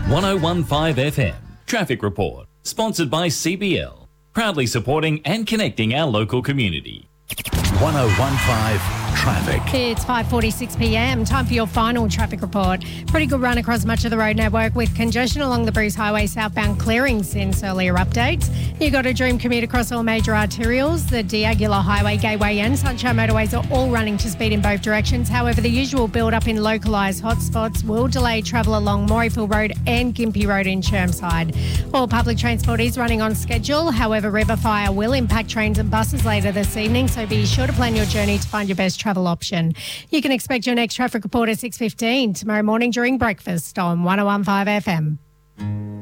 1015 FM Traffic Report, sponsored by CBL, proudly supporting and connecting our local community. 1015 Traffic. It's 5:46 p.m. Time for your final traffic report. Pretty good run across much of the road network with congestion along the Bruce Highway southbound clearing since earlier updates. You got a dream commute across all major arterials. The D'Aguilar Highway, Gateway and Sunshine motorways are all running to speed in both directions. However, the usual build-up in localised hotspots will delay travel along Morayfield Road and Gympie Road in Chermside. All public transport is running on schedule. However, river fire will impact trains and buses later this evening, so be sure to plan your journey to find your best travel option. You can expect your next traffic report at 6:15 tomorrow morning during breakfast on 1015 FM.